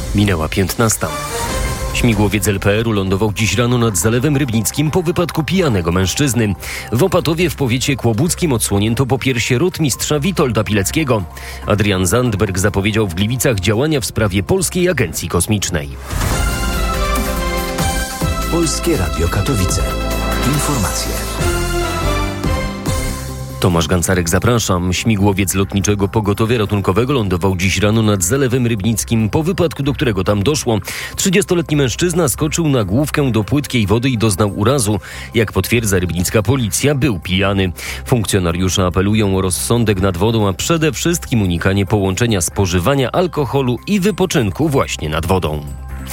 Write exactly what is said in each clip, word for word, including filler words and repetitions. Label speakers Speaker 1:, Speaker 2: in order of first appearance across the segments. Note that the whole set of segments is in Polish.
Speaker 1: Minęła piętnasta. Śmigłowiec L P R u lądował dziś rano nad Zalewem Rybnickim po wypadku pijanego mężczyzny. W Opatowie w powiecie kłobuckim odsłonięto popiersie rotmistrza Witolda Pileckiego. Adrian Zandberg zapowiedział w Gliwicach działania w sprawie Polskiej Agencji Kosmicznej.
Speaker 2: Polskie Radio Katowice. Informacje.
Speaker 1: Tomasz Gancarek, zapraszam. Śmigłowiec Lotniczego Pogotowia Ratunkowego lądował dziś rano nad Zalewem Rybnickim po wypadku, do którego tam doszło. trzydziestoletni mężczyzna skoczył na główkę do płytkiej wody i doznał urazu. Jak potwierdza rybnicka policja, był pijany. Funkcjonariusze apelują o rozsądek nad wodą, a przede wszystkim unikanie połączenia spożywania alkoholu i wypoczynku właśnie nad wodą.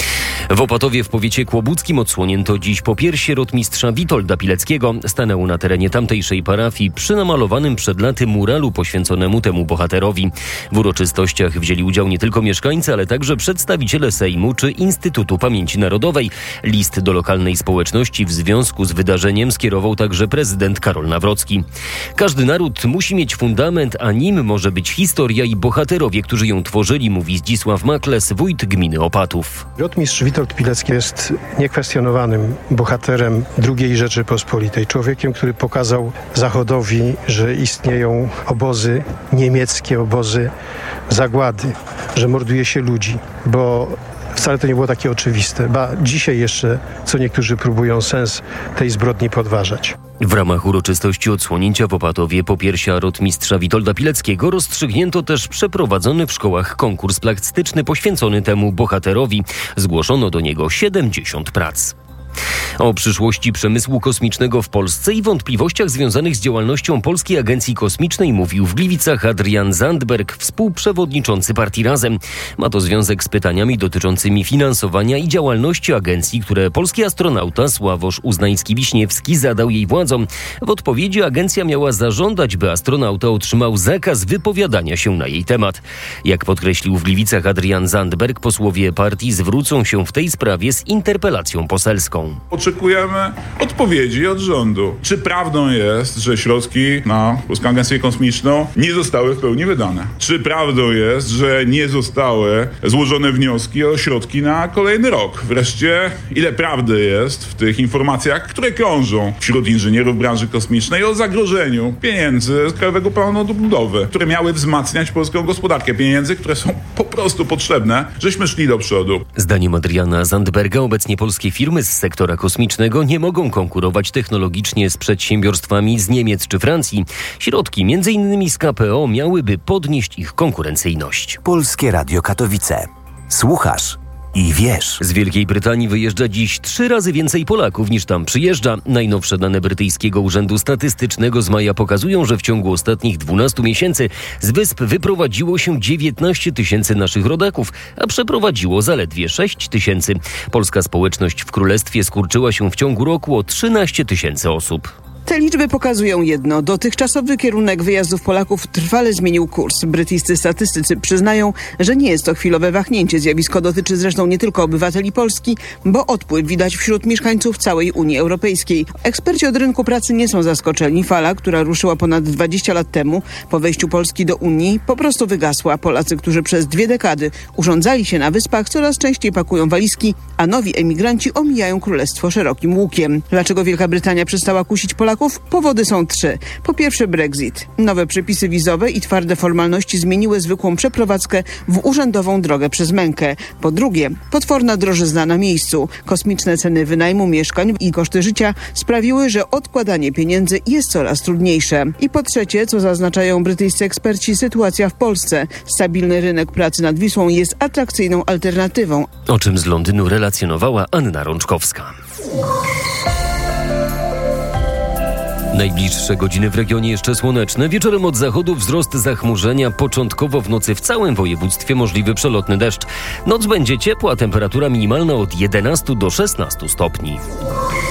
Speaker 1: W Opatowie w powiecie kłobuckim odsłonięto dziś popiersie rotmistrza Witolda Pileckiego. Stanęło na terenie tamtejszej parafii przy namalowanym przed laty muralu poświęconemu temu bohaterowi. W uroczystościach wzięli udział nie tylko mieszkańcy, ale także przedstawiciele Sejmu czy Instytutu Pamięci Narodowej. List do lokalnej społeczności w związku z wydarzeniem skierował także prezydent Karol Nawrocki. Każdy naród musi mieć fundament, a nim może być historia i bohaterowie, którzy ją tworzyli, mówi Zdzisław Makles, wójt gminy Opatów.
Speaker 3: Rotmistrz Witold Pilecki jest niekwestionowanym bohaterem drugiej Rzeczypospolitej. Człowiekiem, który pokazał Zachodowi, że istnieją obozy niemieckie, obozy zagłady, że morduje się ludzi, bo wcale to nie było takie oczywiste. Ba, dzisiaj jeszcze co niektórzy próbują sens tej zbrodni podważać.
Speaker 1: W ramach uroczystości odsłonięcia w Opatowie popiersia rotmistrza Witolda Pileckiego rozstrzygnięto też przeprowadzony w szkołach konkurs plastyczny poświęcony temu bohaterowi. Zgłoszono do niego siedemdziesiąt prac. O przyszłości przemysłu kosmicznego w Polsce i wątpliwościach związanych z działalnością Polskiej Agencji Kosmicznej mówił w Gliwicach Adrian Zandberg, współprzewodniczący partii Razem. Ma to związek z pytaniami dotyczącymi finansowania i działalności agencji, które polski astronauta Sławosz Uznański-Wiśniewski zadał jej władzom. W odpowiedzi agencja miała zażądać, by astronauta otrzymał zakaz wypowiadania się na jej temat. Jak podkreślił w Gliwicach Adrian Zandberg, posłowie partii zwrócą się w tej sprawie z interpelacją poselską.
Speaker 4: Oczekujemy odpowiedzi od rządu. Czy prawdą jest, że środki na Polską Agencję Kosmiczną nie zostały w pełni wydane? Czy prawdą jest, że nie zostały złożone wnioski o środki na kolejny rok? Wreszcie, ile prawdy jest w tych informacjach, które krążą wśród inżynierów branży kosmicznej o zagrożeniu pieniędzy z Krajowego Planu Odbudowy, które miały wzmacniać polską gospodarkę? Pieniędzy, które są po prostu potrzebne, żeśmy szli do przodu.
Speaker 1: Zdaniem Adriana Zandberga obecnie polskie firmy z sektora kosmicznego nie mogą konkurować technologicznie z przedsiębiorstwami z Niemiec czy Francji. Środki między innymi z K P O miałyby podnieść ich konkurencyjność.
Speaker 2: Polskie Radio Katowice. Słuchasz i wiesz.
Speaker 1: Z Wielkiej Brytanii wyjeżdża dziś trzy razy więcej Polaków niż tam przyjeżdża. Najnowsze dane brytyjskiego Urzędu Statystycznego z maja pokazują, że w ciągu ostatnich dwunastu miesięcy z wysp wyprowadziło się dziewiętnaście tysięcy naszych rodaków, a przeprowadziło zaledwie sześć tysięcy. Polska społeczność w Królestwie skurczyła się w ciągu roku o trzynaście tysięcy osób.
Speaker 5: Te liczby pokazują jedno. Dotychczasowy kierunek wyjazdów Polaków trwale zmienił kurs. Brytyjscy statystycy przyznają, że nie jest to chwilowe wahnięcie. Zjawisko dotyczy zresztą nie tylko obywateli Polski, bo odpływ widać wśród mieszkańców całej Unii Europejskiej. Eksperci od rynku pracy nie są zaskoczeni. Fala, która ruszyła ponad dwadzieścia lat temu po wejściu Polski do Unii, po prostu wygasła. Polacy, którzy przez dwie dekady urządzali się na wyspach, coraz częściej pakują walizki, a nowi emigranci omijają królestwo szerokim łukiem. Dlaczego Wielka Brytania przestała kusić Polaków? Powody są trzy. Po pierwsze Brexit. Nowe przepisy wizowe i twarde formalności zmieniły zwykłą przeprowadzkę w urzędową drogę przez mękę. Po drugie, potworna drożyzna na miejscu. Kosmiczne ceny wynajmu mieszkań i koszty życia sprawiły, że odkładanie pieniędzy jest coraz trudniejsze. I po trzecie, co zaznaczają brytyjscy eksperci, sytuacja w Polsce. Stabilny rynek pracy nad Wisłą jest atrakcyjną alternatywą.
Speaker 1: O czym z Londynu relacjonowała Anna Rączkowska. Najbliższe godziny w regionie jeszcze słoneczne. Wieczorem od zachodu wzrost zachmurzenia. Początkowo w nocy w całym województwie możliwy przelotny deszcz. Noc będzie ciepła, temperatura minimalna od jedenastu do szesnastu stopni.